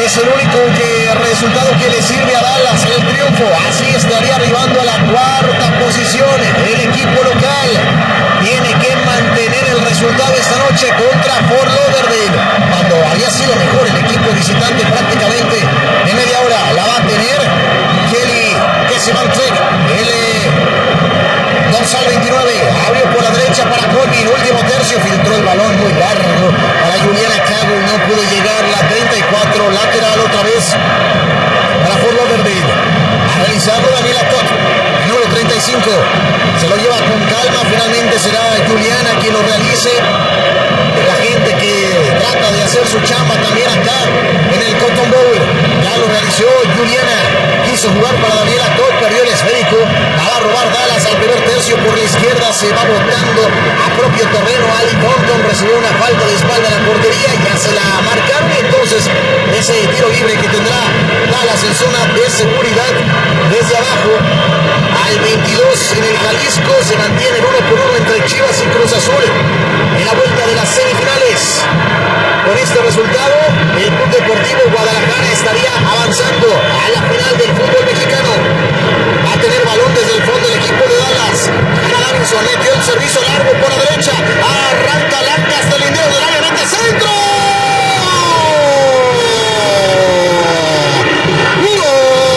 es el único resultado que le sirve a Dallas el triunfo. Así estaría arribando a la cuarta posición. El equipo local tiene que mantener el resultado esta noche contra Fort Lauderdale. Cuando había sido mejor el equipo visitante prácticamente en media hora, la va a tener Kelly Kessimantek. El dorsal 29 abrió por la derecha para Colby. Último tercio, filtró el balón muy largo para Juliana Cago. No pudo llegar la 34, lateral otra vez para Fort Lauderdale. A realizarlo Daniela Todd, número 35. Se lo lleva con calma. Finalmente será Juliana quien lo realice. La gente que trata de hacer su chamba también acá en el Cotton Bowl. Ya lo realizó Juliana. Quiso jugar para Daniela Todd, perdió el esférico. La va a robar Dallas al primer tercio por la izquierda. Se va botando a propio terreno. Ali Thornton recibió una falta de espalda en la portería. Ya se la marcaron. Entonces ese tiro libre que tendrá Dallas en zona de seguridad desde abajo al 22 en el Jalisco. Se mantiene el 1-1 entre Chivas y Cruz Azul en la vuelta de las semifinales. Con este resultado, el Club Deportivo Guadalajara estaría avanzando a la final del fútbol mexicano. Va a tener balón desde el fondo el equipo de Dallas. Ana Davinson metió el servicio largo por la derecha.